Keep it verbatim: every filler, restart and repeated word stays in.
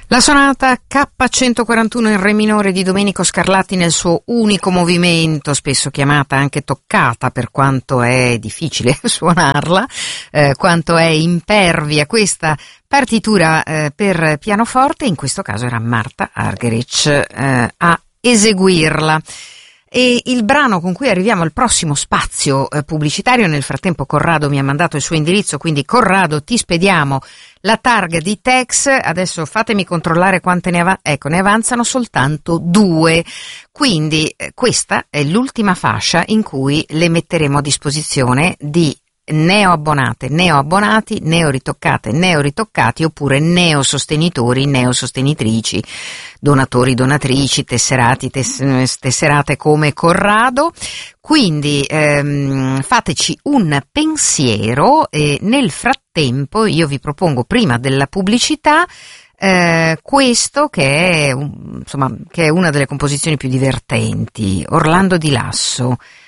La sonata K centoquarantuno in re minore di Domenico Scarlatti nel suo unico movimento, spesso chiamata anche toccata per quanto è difficile suonarla, eh, quanto è impervia questa partitura eh, per pianoforte. In questo caso era Marta Argerich eh, a eseguirla. E il brano con cui arriviamo al prossimo spazio eh, pubblicitario, nel frattempo Corrado mi ha mandato il suo indirizzo, quindi Corrado ti spediamo la targa di Tex. Adesso fatemi controllare quante ne avanzano. Ecco, ne avanzano soltanto due, quindi eh, questa è l'ultima fascia in cui le metteremo a disposizione di neoabbonate, neoabbonati, neoritoccate, neoritoccati oppure neosostenitori, neosostenitrici, donatori, donatrici, tesserati, tess- tesserate come Corrado. Quindi ehm, fateci un pensiero e nel frattempo io vi propongo, prima della pubblicità, eh, questo che è, insomma, che è una delle composizioni più divertenti, Orlando di Lasso.